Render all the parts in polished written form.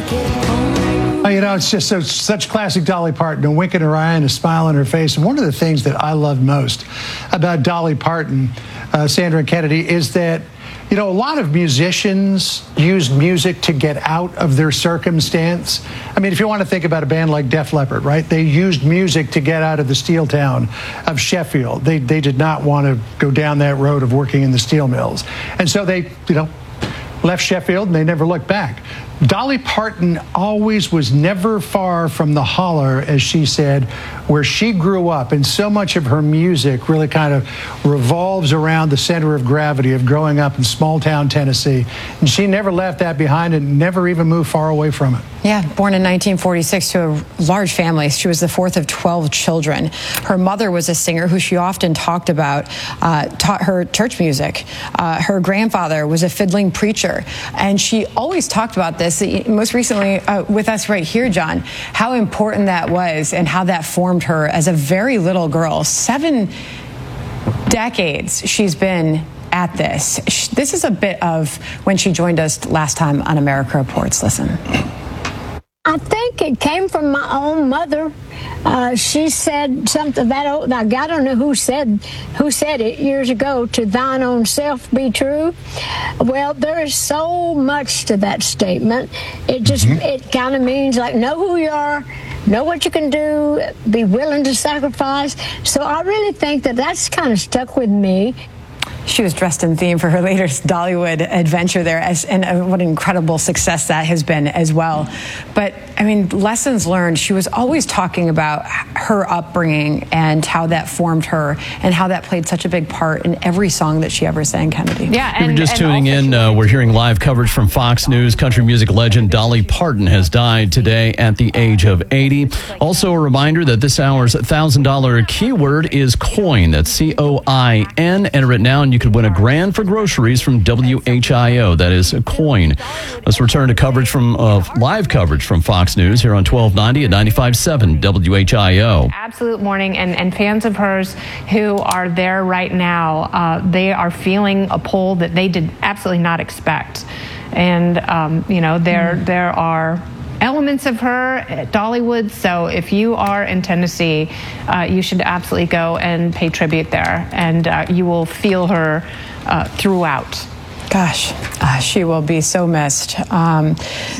Oh, you know, it's just such classic Dolly Parton, a wink in her eye and a smile on her face. And one of the things that I love most about Dolly Parton, Sandra and Kennedy, is that, you know, a lot of musicians use music to get out of their circumstance. I mean, if you want to think about a band like Def Leppard, right? They used music to get out of the steel town of Sheffield. They did not want to go down that road of working in the steel mills. And so they, you know, left Sheffield and they never looked back. Dolly Parton always was never far from the holler, as she said, where she grew up. And so much of her music really kind of revolves around the center of gravity of growing up in small town Tennessee. And she never left that behind and never even moved far away from it. Yeah, born in 1946 to a large family. She was the fourth of 12 children. Her mother was a singer who she often talked about, taught her church music. Her grandfather was a fiddling preacher. And she always talked about this, most recently with us right here, John, how important that was and how that formed her as a very little girl. 7 decades she's been at this. This is a bit of when she joined us last time on America Reports. Listen. I think it came from my own mother. She said something that I don't know who said it years ago. To thine own self be true. Well, there is so much to that statement. It just it kind of means like know who you are, know what you can do, be willing to sacrifice. So I really think that that's kind of stuck with me. She was dressed in theme for her latest Dollywood adventure there, and what an incredible success that has been as well. But, I mean, lessons learned. She was always talking about her upbringing and how that formed her and how that played such a big part in every song that she ever sang, Kennedy. Yeah, and if you're just tuning in, we're hearing live coverage from Fox News. Country music legend Dolly Parton has died today at the age of 80. Also, a reminder that this hour's $1,000 keyword is coin. That's C-O-I-N. Enter it now, and you could win $1,000 for groceries from WHIO. That is a coin. Let's return to coverage from live coverage from Fox News here on 1290 at 95.7 WHIO. Absolute morning, and fans of hers who are there right now, they are feeling a pull that they did absolutely not expect. And, you know, there are elements of her at Dollywood. So if you are in Tennessee, you should absolutely go and pay tribute there, and you will feel her throughout. Gosh, she will be so missed. Go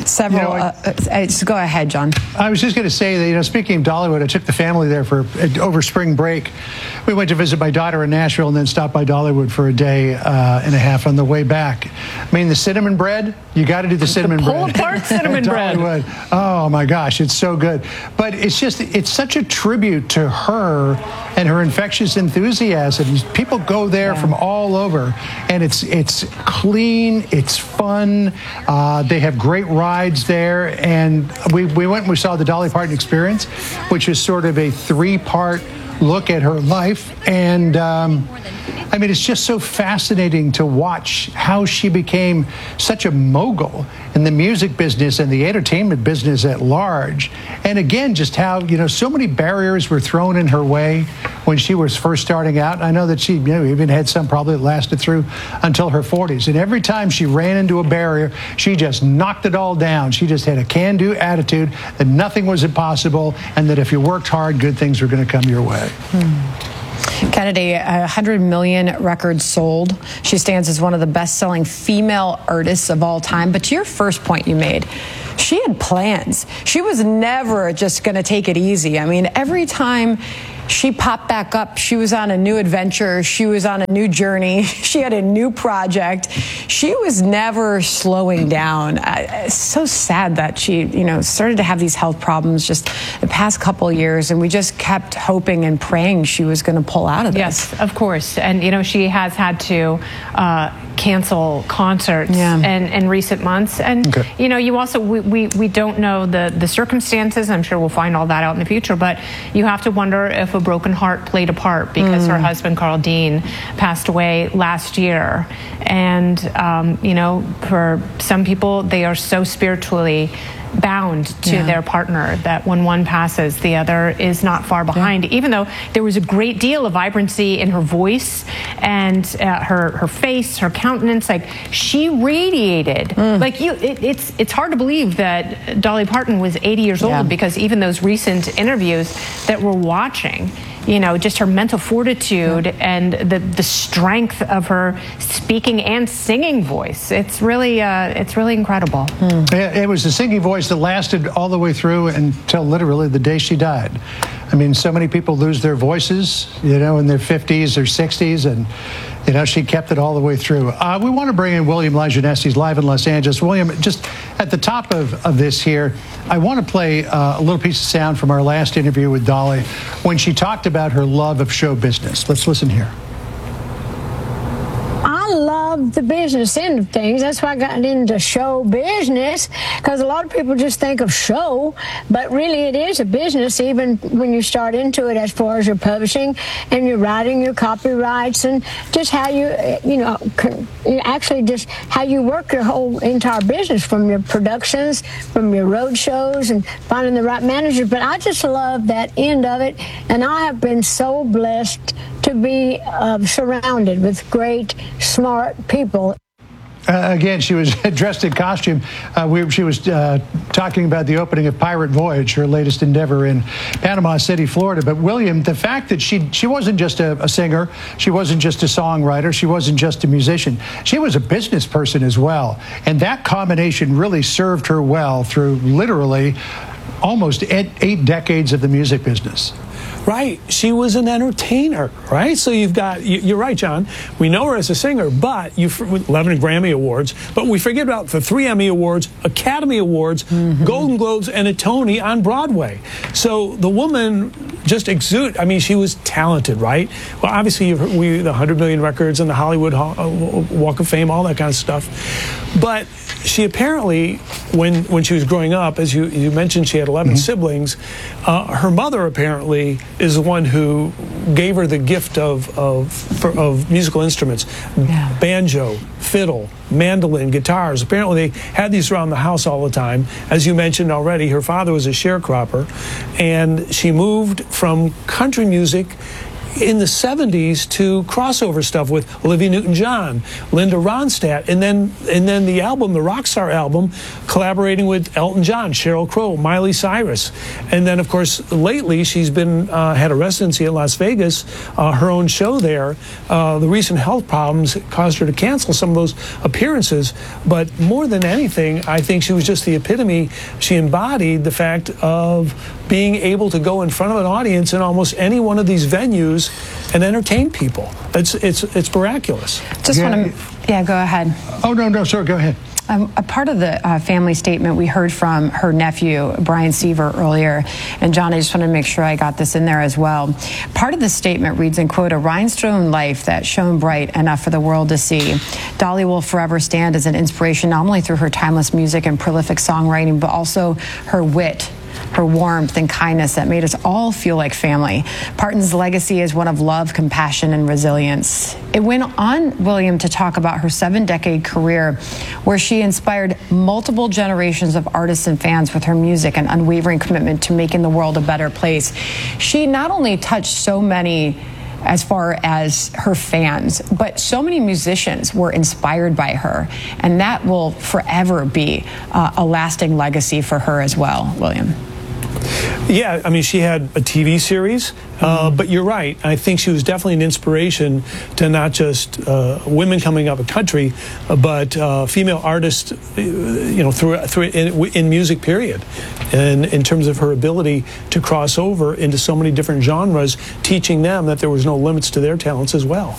ahead, John. I was just going to say that, you know, speaking of Dollywood, I took the family there over spring break. We went to visit my daughter in Nashville and then stopped by Dollywood for a day and a half on the way back. I mean, the cinnamon bread, you got to do the cinnamon bread. Pull apart cinnamon bread. Oh, my gosh, it's so good. But it's such a tribute to her and her infectious enthusiasm. People go there from all over, and it's clean, it's fun. They have great rides there, and we went and we saw the Dolly Parton Experience, which is sort of a 3-part look at her life. And I mean, it's just so fascinating to watch how she became such a mogul in the music business and the entertainment business at large. And again, just how, you know, so many barriers were thrown in her way when she was first starting out. I know that she, you know, even had some probably that lasted through until her 40s. And every time she ran into a barrier, she just knocked it all down. She just had a can-do attitude that nothing was impossible, and that if you worked hard, good things were going to come your way. Kennedy, 100 million records sold. She stands as one of the best-selling female artists of all time. But to your first point you made, she had plans. She was never just going to take it easy. I mean, every time she popped back up, she was on a new adventure. She was on a new journey. She had a new project. She was never slowing down. It's so sad that she, you know, started to have these health problems just the past couple of years, and we just kept hoping and praying she was going to pull out of this. Yes, of course. And, you know, she has had to cancel concerts in recent months. And, you know, you also, we don't know the circumstances. I'm sure we'll find all that out in the future, but you have to wonder if a a broken heart played a part because her husband, Carl Dean, passed away last year. And, for some people, they are so spiritually bound to their partner that when one passes, the other is not far behind. Even though there was a great deal of vibrancy in her voice and her face, her countenance, like she radiated. Like it's hard to believe that Dolly Parton was 80 years old because even those recent interviews that we're watching, just her mental fortitude and the strength of her speaking and singing voice. It's really incredible. It was a singing voice that lasted all the way through until literally the day she died. I mean, so many people lose their voices, in their 50s or 60s, and she kept it all the way through. We want to bring in William Lajeunesse. He's live in Los Angeles. William, just at the top of this here, I want to play a little piece of sound from our last interview with Dolly when she talked about her love of show business. Let's listen here. I love the business end of things. That's why I got into show business, because a lot of people just think of show, but really it is a business even when you start into it, as far as your publishing and your writing, your copyrights, and just how actually just how you work your whole entire business, from your productions, from your road shows, and finding the right managers. But I just love that end of it, and I have been so blessed to be surrounded with great, smart people. Again, she was dressed in costume. She was talking about the opening of Pirate Voyage, her latest endeavor in Panama City, Florida. But William, the fact that she wasn't just a singer, she wasn't just a songwriter, she wasn't just a musician, she was a business person as well. And that combination really served her well through literally almost 8 decades of the music business. Right. She was an entertainer, right? So you're right, John. We know her as a singer, but 11 Grammy Awards, but we forget about the 3 Emmy Awards, Academy Awards, Golden Globes, and a Tony on Broadway. So the woman just she was talented, right? Well, obviously, the 100 million records and the Hollywood Walk of Fame, all that kind of stuff. But she apparently, when she was growing up, as you mentioned, she had 11 siblings. Her mother apparently is the one who gave her the gift of musical instruments, banjo, fiddle, mandolin, guitars. Apparently they had these around the house all the time. As you mentioned already, her father was a sharecropper, and she moved from country music in the 70s to crossover stuff with Olivia Newton-John, Linda Ronstadt, and then the album, the Rockstar album, collaborating with Elton John, Sheryl Crow, Miley Cyrus. And then, of course, lately she's been had a residency in Las Vegas, her own show there. The recent health problems caused her to cancel some of those appearances. But more than anything, I think she was just the epitome. She embodied the fact of being able to go in front of an audience in almost any one of these venues and entertain people. It's miraculous. Just want to, go ahead. Oh, no, sir, go ahead. A part of the family statement we heard from her nephew, Brian Seaver, earlier. And John, I just want to make sure I got this in there as well. Part of the statement reads, in quote, "A rhinestone life that shone bright enough for the world to see. Dolly will forever stand as an inspiration, not only through her timeless music and prolific songwriting, but also her wit, her warmth and kindness that made us all feel like family. Parton's legacy is one of love, compassion, and resilience." It went on, William, to talk about her 7-decade career, where she inspired multiple generations of artists and fans with her music and unwavering commitment to making the world a better place. She not only touched so many as far as her fans, but so many musicians were inspired by her, and that will forever be a lasting legacy for her as well, William. Yeah, I mean, she had a TV series, but you're right. I think she was definitely an inspiration to not just women coming up in country, but female artists, through in music, period. And in terms of her ability to cross over into so many different genres, teaching them that there was no limits to their talents as well.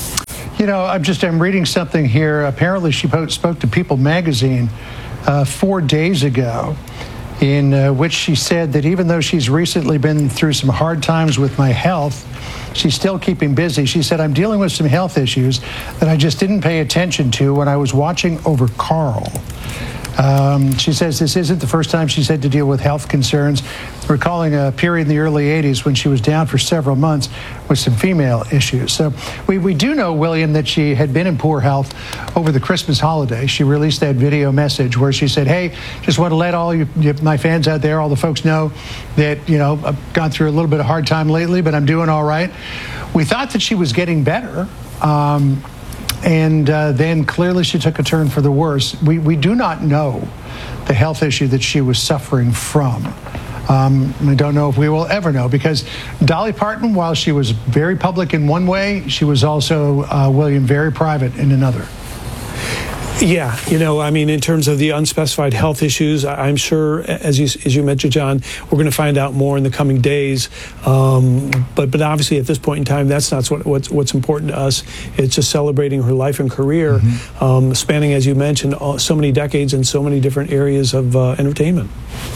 I'm reading something here. Apparently, she spoke to People magazine 4 days ago, in which she said that even though she's recently been through some hard times with my health, she's still keeping busy. She said, "I'm dealing with some health issues that I just didn't pay attention to when I was watching over Carl." She says this isn't the first time she's had to deal with health concerns, recalling a period in the early 80s when she was down for several months with some female issues. So we do know, William, that she had been in poor health over the Christmas holiday. She released that video message where she said, hey, just want to let all my fans out there, all the folks know that, I've gone through a little bit of hard time lately, but I'm doing all right. We thought that she was getting better. And then clearly she took a turn for the worse. We do not know the health issue that she was suffering from. I don't know if we will ever know, because Dolly Parton, while she was very public in one way, she was also, William, very private in another. Yeah, in terms of the unspecified health issues, I'm sure, as you mentioned, John, we're going to find out more in the coming days. But obviously, at this point in time, that's not what's important to us. It's just celebrating her life and career, spanning, as you mentioned, so many decades in so many different areas of entertainment.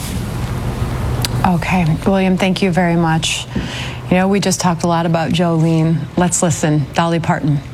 Okay, William, thank you very much. We just talked a lot about Jolene. Let's listen. Dolly Parton.